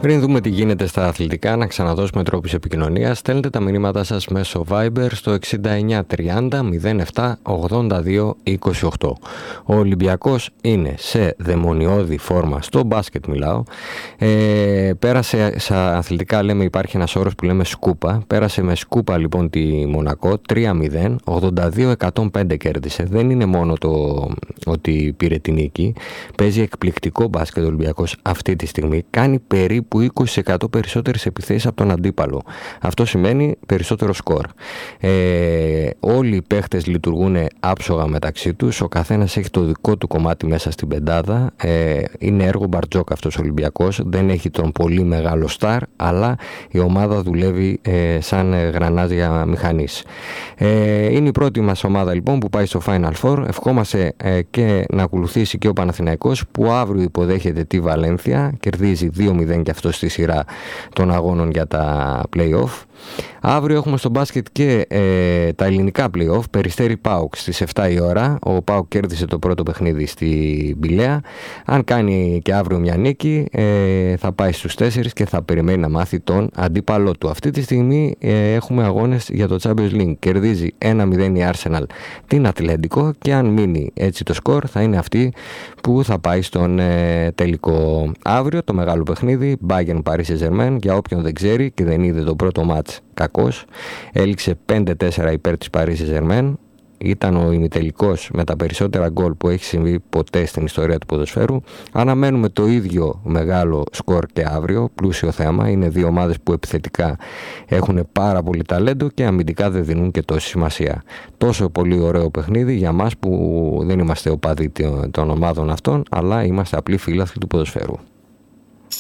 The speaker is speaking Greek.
Πριν δούμε τι γίνεται στα αθλητικά, να ξαναδώσουμε τρόπους επικοινωνίας. Στέλνετε τα μηνύματά σας μέσω Viber στο 6930 07 82 28. Ο Ολυμπιακός είναι σε δαιμονιώδη φόρμα, στο μπάσκετ μιλάω. Πέρασε στα αθλητικά, λέμε, υπάρχει ένας όρος που λέμε σκούπα. Πέρασε με σκούπα λοιπόν τη Μονακό 3-0, 82-105 κέρδισε. Δεν είναι μόνο το ότι πήρε την νίκη. Παίζει εκπληκτικό μπάσκετ ο Ολυμπιακός αυτή τη στιγμή. Κάνει περίπου 20% περισσότερες επιθέσεις από τον αντίπαλο. Αυτό σημαίνει περισσότερο σκορ. Όλοι οι παίχτες λειτουργούν άψογα μεταξύ τους. Ο καθένας έχει το δικό του κομμάτι μέσα στην πεντάδα. Είναι έργο Μπαρτζόκ αυτός ο Ολυμπιακός. Δεν έχει τον πολύ μεγάλο στάρ, αλλά η ομάδα δουλεύει σαν γρανάζια μηχανής. Είναι η πρώτη μας ομάδα λοιπόν που πάει στο Final Four. Ευχόμαστε και να ακολουθήσει και ο Παναθηναϊκός, που αύριο υποδέχεται τη Βαλένθια. Κερδίζει 2-0 και αυτό στη σειρά των αγώνων για τα play-off. Αύριο έχουμε στο μπάσκετ και τα ελληνικά play-off. Περιστέρι ΠΑΟΚ στις 7 η ώρα. Ο ΠΑΟΚ κέρδισε το πρώτο παιχνίδι στη Μπιλέα. Αν κάνει και αύριο μια νίκη, θα πάει στους 4 και θα περιμένει να μάθει τον αντίπαλό του. Αυτή τη στιγμή έχουμε αγώνες για το Champions League. Κερδίζει 1-0 η Arsenal την Ατλέντικο, και αν μείνει έτσι το σκορ θα είναι αυτή που θα πάει στον τελικό. Αύριο το μεγάλο παιχνίδι, Bayern Paris Saint-Germain. Για όποιον δεν ξέρει και δεν είδε το πρώτο μάτς, κακός, έληξε 5-4 υπέρ της Paris Saint-Germain. Ήταν ο ημιτελικός με τα περισσότερα γκολ που έχει συμβεί ποτέ στην ιστορία του ποδοσφαίρου. Αναμένουμε το ίδιο μεγάλο σκορ και αύριο, πλούσιο θέμα. Είναι δύο ομάδες που επιθετικά έχουν πάρα πολύ ταλέντο και αμυντικά δεν δίνουν και τόση σημασία. Τόσο πολύ ωραίο παιχνίδι για μας που δεν είμαστε οπαδοί των ομάδων αυτών, αλλά είμαστε απλοί φίλαθλοι του ποδοσφαίρου.